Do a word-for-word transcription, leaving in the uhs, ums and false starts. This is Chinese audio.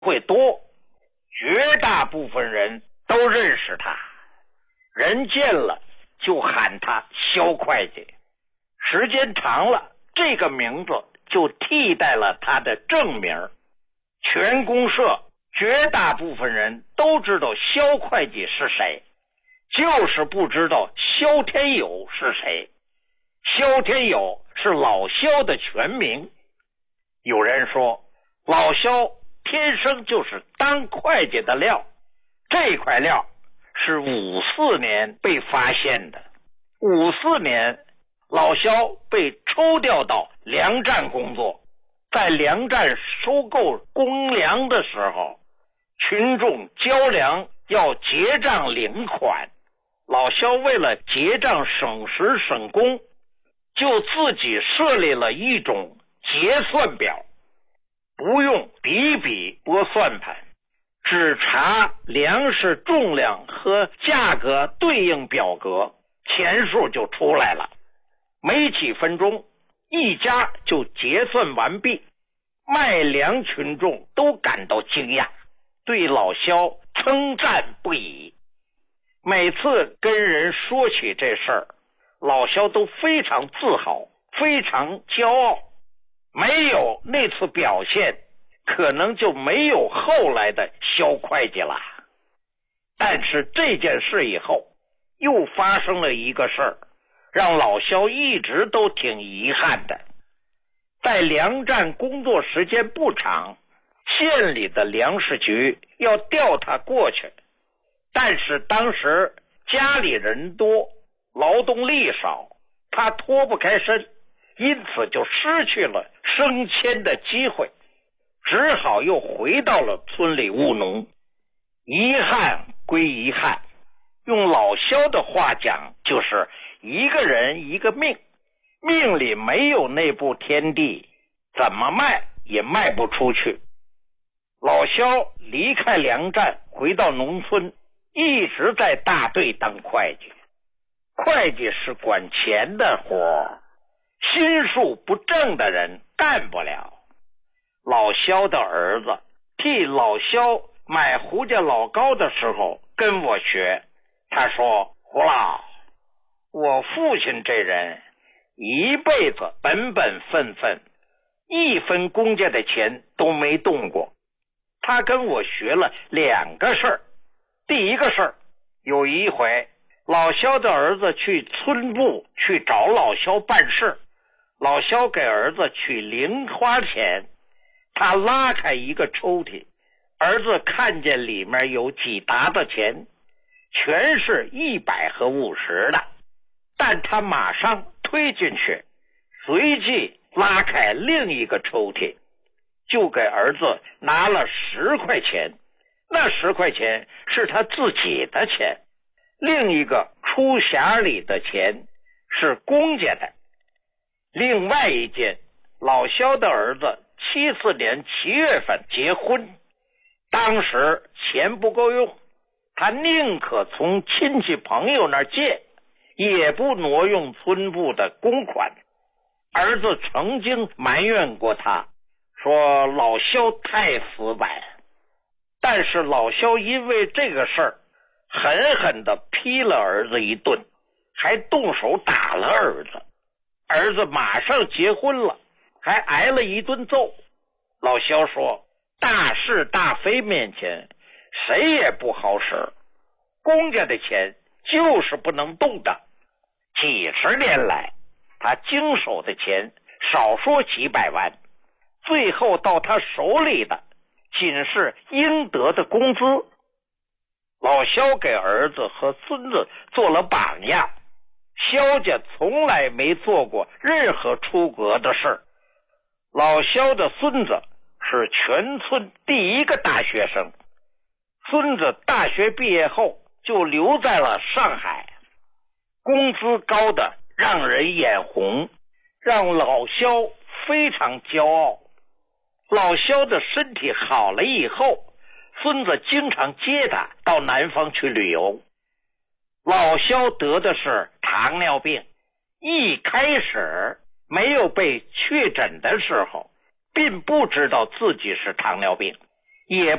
会多，绝大部分人都认识他，人见了就喊他萧会计。时间长了，这个名字就替代了他的正名。全公社绝大部分人都知道萧会计是谁，就是不知道萧天友是谁。萧天友是老萧的全名。有人说老萧天生就是当会计的料，这块料是五四年被发现的。五四年老萧被抽调到粮站工作，在粮站收购公粮的时候，群众交粮要结账领款，老萧为了结账省时省工，就自己设立了一种结算表，不用笔笔拨算盘，只查粮食重量和价格对应表格，钱数就出来了。没几分钟，一家就结算完毕。卖粮群众都感到惊讶，对老萧称赞不已。每次跟人说起这事儿，老萧都非常自豪，非常骄傲。没有那次表现，可能就没有后来的萧会计了。但是这件事以后，又发生了一个事儿，让老萧一直都挺遗憾的。在粮站工作时间不长，县里的粮食局要调他过去，但是当时家里人多，劳动力少，他脱不开身，因此就失去了升迁的机会，只好又回到了村里务农。遗憾归遗憾，用老萧的话讲，就是一个人一个命，命里没有那部天地，怎么卖也卖不出去。老萧离开粮站回到农村，一直在大队当会计。会计是管钱的活，心术不正的人干不了。老萧的儿子替老萧买胡家老高的时候跟我学，他说：胡老，我父亲这人一辈子本本分分，一分公家的钱都没动过。他跟我学了两个事儿。第一个事儿，有一回老萧的儿子去村部去找老萧办事，老萧给儿子取零花钱，他拉开一个抽屉，儿子看见里面有几沓的钱，全是一百和五十的，但他马上推进去，随即拉开另一个抽屉，就给儿子拿了十块钱。那十块钱是他自己的钱，另一个出匣里的钱是公家的。另外一件，老萧的儿子七四年七月份结婚，当时钱不够用，他宁可从亲戚朋友那儿借，也不挪用村部的公款。儿子曾经埋怨过他，说老萧太死板，但是老萧因为这个事儿狠狠地批了儿子一顿，还动手打了儿子。儿子马上结婚了，还挨了一顿揍。老萧说，大是大非面前谁也不好使，公家的钱就是不能动的。几十年来，他经手的钱少说几百万，最后到他手里的仅是应得的工资。老萧给儿子和孙子做了榜样，萧家从来没做过任何出格的事。老萧的孙子是全村第一个大学生，孙子大学毕业后就留在了上海，工资高的让人眼红，让老萧非常骄傲。老萧的身体好了以后，孙子经常接他到南方去旅游。老萧得的是糖尿病，一开始没有被确诊的时候，并不知道自己是糖尿病， 也